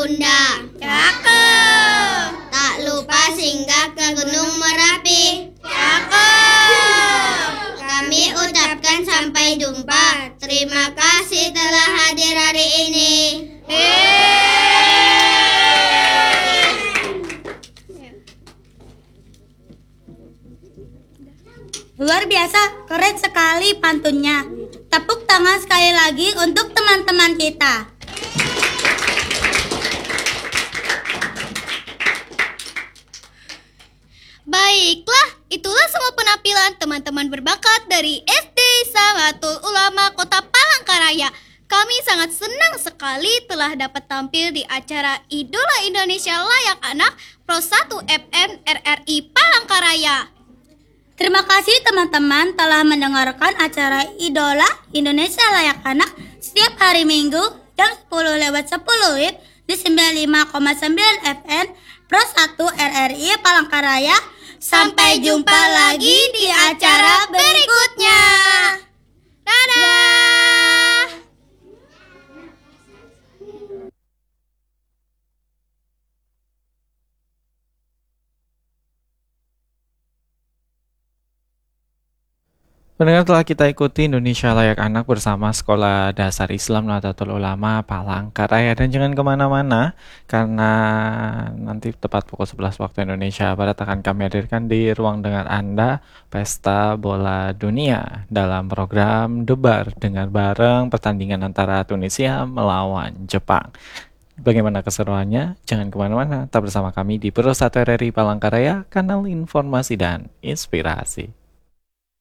Bunda. Cakep. Tak lupa singgah ke Gunung Merapi. Cakep. Kami ucapkan sampai jumpa. Terima kasih telah hadir hari ini. Luar biasa, keren sekali pantunnya. Tepuk tangan sekali lagi untuk teman-teman kita. Baiklah, itulah semua penampilan teman-teman berbakat dari SD Samatul Ulama Kota Palangkaraya. Kami sangat senang sekali telah dapat tampil di acara Idola Indonesia Layak Anak Pro 1 FM RRI Palangkaraya. Terima kasih teman-teman telah mendengarkan acara Idola Indonesia Layak Anak setiap hari Minggu jam 10:10 WIB di 95,9 FM Pro 1 RRI Palangkaraya. Sampai jumpa lagi di acara berikutnya. Dadah. Pendengar, telah kita ikuti Indonesia Layak Anak bersama Sekolah Dasar Islam Nahdlatul Ulama Palangkaraya. Dan jangan kemana-mana, karena nanti tepat pukul 11 waktu Indonesia Barat akan kami hadirkan di ruang dengar Anda Pesta Bola Dunia dalam program Debar, dengar bareng pertandingan antara Tunisia melawan Jepang. Bagaimana keseruannya? Jangan kemana-mana, tetap bersama kami di Pro 1 RRI Palangkaraya, kanal informasi dan inspirasi.